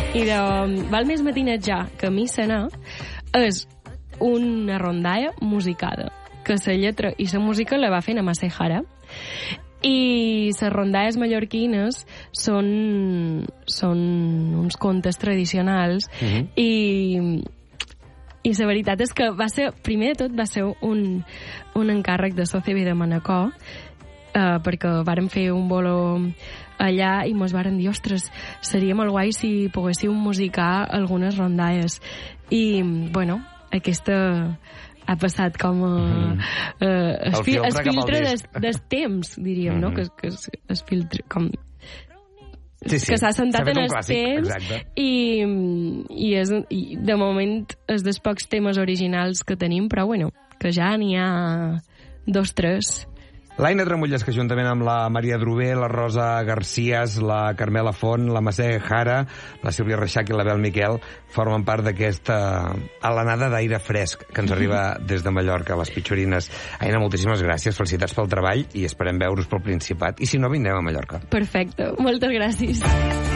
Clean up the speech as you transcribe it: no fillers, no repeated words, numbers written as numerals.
I de val més matinejar que a missa anar és una rondalla musicada, que la lletra i la música la va fer Namasé Jara. I les rondalles mallorquines són uns contes tradicionals i la veritat és que va ser, primer de tot, va ser un encàrrec de Socievi de Manacor, perquè vàrem fer un bolo allà i mos varen dir, ostres, seria molt guai si poguéssiu musicar algunes rondalles. I, bueno, aquesta ha passat com es filtre del temps, diríem, no? Que es filtre com... Sí. Que s'ha sentat en el temps i de moment és dels pocs temes originals que tenim, però bueno, que ja n'hi ha 2, 3. L'Aina Tramulles, que juntament amb la Maria Druvé, la Rosa Garcías, la Carmela Font, la Mercè Jara, la Sílvia Reixac i l'Abel Miquel formen part d'aquesta alenada d'aire fresc que ens arriba des de Mallorca, les Pitxorines. Aina, moltíssimes gràcies, felicitats pel treball i esperem veure's pel Principat. I si no, vindrem a Mallorca. Perfecte, moltes gràcies.